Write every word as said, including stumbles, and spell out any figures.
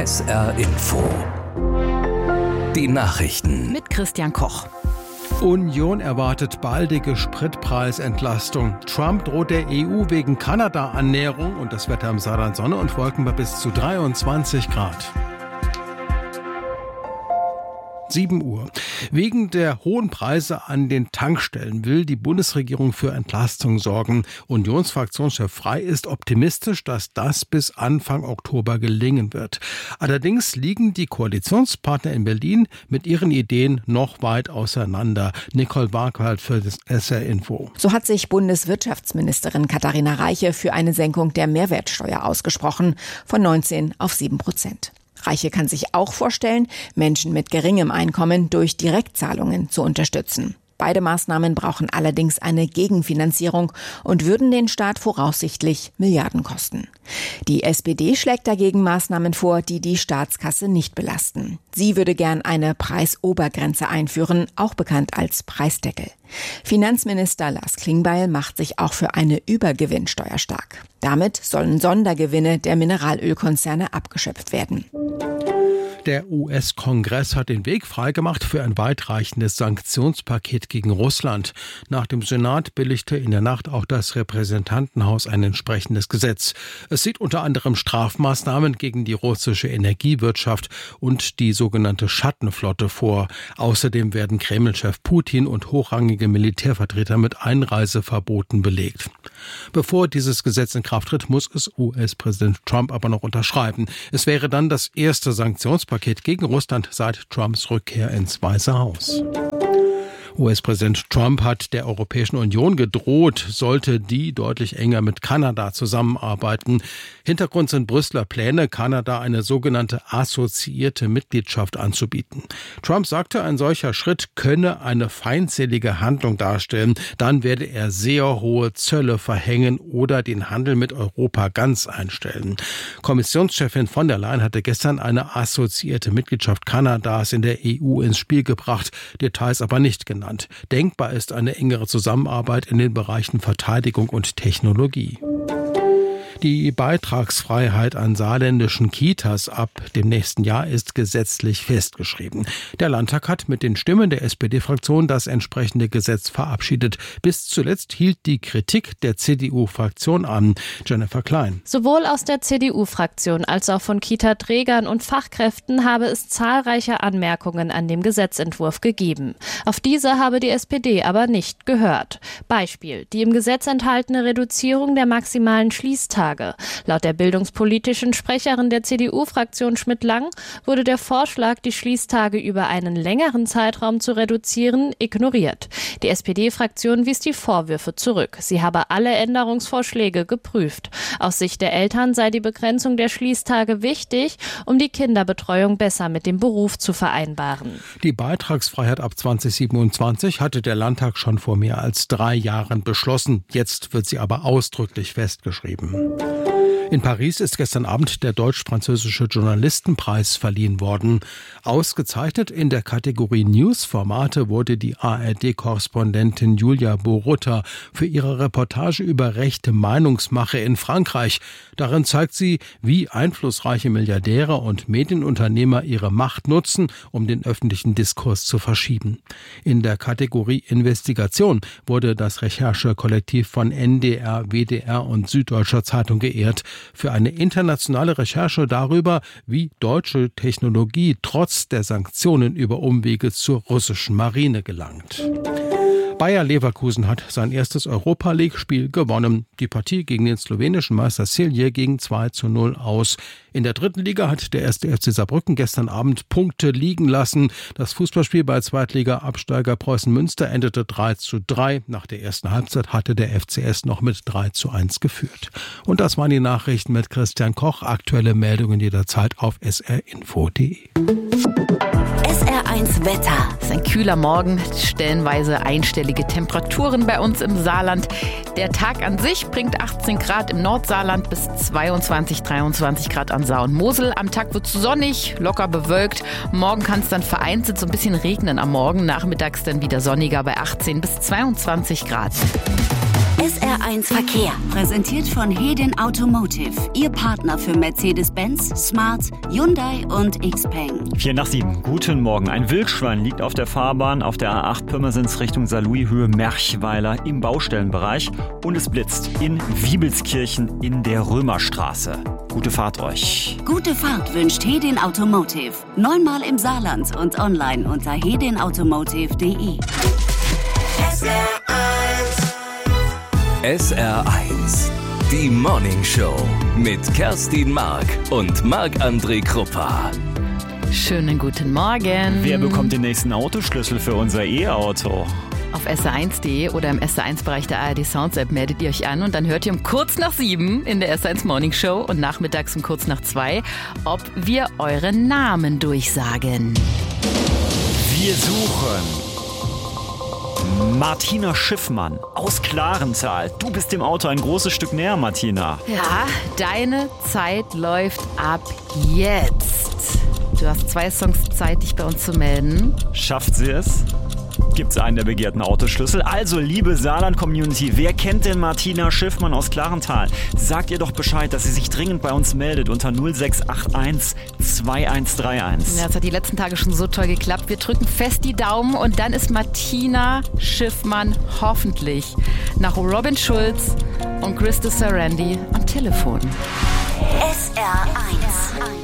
S R Info. Die Nachrichten mit Christian Koch. Union erwartet baldige Spritpreisentlastung. Trump droht der E U wegen Kanada-Annäherung und das Wetter im Saarland Sonne und Wolken bei bis zu dreiundzwanzig Grad. sieben Uhr. Wegen der hohen Preise an den Tankstellen will die Bundesregierung für Entlastung sorgen. Unionsfraktionschef Frey ist optimistisch, dass das bis Anfang Oktober gelingen wird. Allerdings liegen die Koalitionspartner in Berlin mit ihren Ideen noch weit auseinander. Nicole Barkwald für das S R Info. So hat sich Bundeswirtschaftsministerin Katharina Reiche für eine Senkung der Mehrwertsteuer ausgesprochen, von neunzehn auf sieben Prozent. Reiche kann sich auch vorstellen, Menschen mit geringem Einkommen durch Direktzahlungen zu unterstützen. Beide Maßnahmen brauchen allerdings eine Gegenfinanzierung und würden den Staat voraussichtlich Milliarden kosten. Die S P D schlägt dagegen Maßnahmen vor, die die Staatskasse nicht belasten. Sie würde gern eine Preisobergrenze einführen, auch bekannt als Preisdeckel. Finanzminister Lars Klingbeil macht sich auch für eine Übergewinnsteuer stark. Damit sollen Sondergewinne der Mineralölkonzerne abgeschöpft werden. Der U S-Kongress hat den Weg freigemacht für ein weitreichendes Sanktionspaket gegen Russland. Nach dem Senat billigte in der Nacht auch das Repräsentantenhaus ein entsprechendes Gesetz. Es sieht unter anderem Strafmaßnahmen gegen die russische Energiewirtschaft und die sogenannte Schattenflotte vor. Außerdem werden Kreml-Chef Putin und hochrangige Militärvertreter mit Einreiseverboten belegt. Bevor dieses Gesetz in Kraft tritt, muss es U S-Präsident Trump aber noch unterschreiben. Es wäre dann das erste Sanktionspaket Paket gegen Russland seit Trumps Rückkehr ins Weiße Haus. U S-Präsident Trump hat der Europäischen Union gedroht, sollte die deutlich enger mit Kanada zusammenarbeiten. Hintergrund sind Brüsseler Pläne, Kanada eine sogenannte assoziierte Mitgliedschaft anzubieten. Trump sagte, ein solcher Schritt könne eine feindselige Handlung darstellen. Dann werde er sehr hohe Zölle verhängen oder den Handel mit Europa ganz einstellen. Kommissionschefin von der Leyen hatte gestern eine assoziierte Mitgliedschaft Kanadas in der E U ins Spiel gebracht, Details aber nicht genannt. Denkbar ist eine engere Zusammenarbeit in den Bereichen Verteidigung und Technologie. Die Beitragsfreiheit an saarländischen Kitas ab dem nächsten Jahr ist gesetzlich festgeschrieben. Der Landtag hat mit den Stimmen der S P D-Fraktion das entsprechende Gesetz verabschiedet. Bis zuletzt hielt die Kritik der C D U-Fraktion an. Jennifer Klein. Sowohl aus der C D U-Fraktion als auch von Kita-Trägern und Fachkräften habe es zahlreiche Anmerkungen an dem Gesetzentwurf gegeben. Auf diese habe die S P D aber nicht gehört. Beispiel: die im Gesetz enthaltene Reduzierung der maximalen Schließtage. Laut der bildungspolitischen Sprecherin der C D U-Fraktion Schmidt-Lang wurde der Vorschlag, die Schließtage über einen längeren Zeitraum zu reduzieren, ignoriert. Die S P D-Fraktion wies die Vorwürfe zurück. Sie habe alle Änderungsvorschläge geprüft. Aus Sicht der Eltern sei die Begrenzung der Schließtage wichtig, um die Kinderbetreuung besser mit dem Beruf zu vereinbaren. Die Beitragsfreiheit ab zwanzig siebenundzwanzig hatte der Landtag schon vor mehr als drei Jahren beschlossen. Jetzt wird sie aber ausdrücklich festgeschrieben. In Paris ist gestern Abend der deutsch-französische Journalistenpreis verliehen worden. Ausgezeichnet in der Kategorie News-Formate wurde die A R D-Korrespondentin Julia Borutta für ihre Reportage über rechte Meinungsmache in Frankreich. Darin zeigt sie, wie einflussreiche Milliardäre und Medienunternehmer ihre Macht nutzen, um den öffentlichen Diskurs zu verschieben. In der Kategorie Investigation wurde das Recherchekollektiv von N D R, W D R und Süddeutscher Zeitung geehrt für eine internationale Recherche darüber, wie deutsche Technologie trotz der Sanktionen über Umwege zur russischen Marine gelangt. Bayer Leverkusen hat sein erstes Europa-League-Spiel gewonnen. Die Partie gegen den slowenischen Meister Celje ging zwei zu null aus. In der dritten Liga hat der erste F C Saarbrücken gestern Abend Punkte liegen lassen. Das Fußballspiel bei Zweitliga-Absteiger Preußen Münster endete drei zu drei. Nach der ersten Halbzeit hatte der F C S noch mit drei zu eins geführt. Und das waren die Nachrichten mit Christian Koch. Aktuelle Meldungen jederzeit auf s r info punkt d e. S R eins Wetter. Es ist ein kühler Morgen, stellenweise einstellige Temperaturen bei uns im Saarland. Der Tag an sich bringt achtzehn Grad im Nordsaarland bis zweiundzwanzig, dreiundzwanzig Grad an Saar und Mosel. Am Tag wird es sonnig, locker bewölkt. Morgen kann es dann vereinzelt so ein bisschen regnen am Morgen. Nachmittags dann wieder sonniger bei achtzehn bis zweiundzwanzig Grad. S R eins Verkehr, präsentiert von Hedin Automotive, Ihr Partner für Mercedes-Benz, Smart, Hyundai und Xpeng. Vier nach sieben. Guten Morgen. Ein Wildschwein liegt auf der Fahrbahn auf der A acht Pirmasens Richtung Saarlouis, Höhe Merchweiler im Baustellenbereich. Und es blitzt in Wiebelskirchen in der Römerstraße. Gute Fahrt euch. Gute Fahrt wünscht Hedin Automotive. Neunmal im Saarland und online unter hedin automotive punkt de. S R eins. S R eins. Die Morning Show mit Kerstin Mark und Marc-André Kruppa. Schönen guten Morgen. Wer bekommt den nächsten Autoschlüssel für unser E-Auto? Auf S R eins punkt de oder im S R eins Bereich der A R D Sounds App meldet ihr euch an und dann hört ihr um kurz nach sieben in der S R eins Morning Show und nachmittags um kurz nach zwei, ob wir eure Namen durchsagen. Wir suchen Martina Schiffmann aus Klarenthal. Du bist dem Auto ein großes Stück näher, Martina. Ja, deine Zeit läuft ab jetzt. Du hast zwei Songs Zeit, dich bei uns zu melden. Schafft sie es? Gibt's einen der begehrten Autoschlüssel? Also, liebe Saarland-Community, wer kennt denn Martina Schiffmann aus Klarenthal? Sagt ihr doch Bescheid, dass sie sich dringend bei uns meldet unter null sechs acht eins zwei eins drei eins. Ja, das hat die letzten Tage schon so toll geklappt. Wir drücken fest die Daumen und dann ist Martina Schiffmann hoffentlich nach Robin Schulz und Christa Sarandi am Telefon. S R eins.